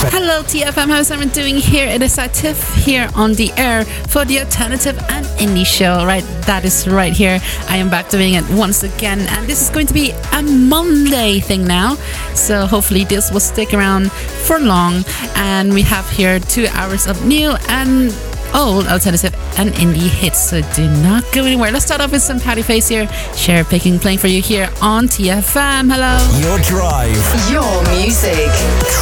Hello TFM, how's everyone doing here? It is Tiff here on the air for the Alternative and Indie Show. Right, that is right here. I am back doing it once again, and this is going to be a Monday thing now. So hopefully this will stick around for long. And we have here 2 hours of new and old alternative and indie hits, so do not go anywhere. Let's start off with some Patty Face here. Cherry Picking playing for you here on TFM. Hello. Your drive. Your music.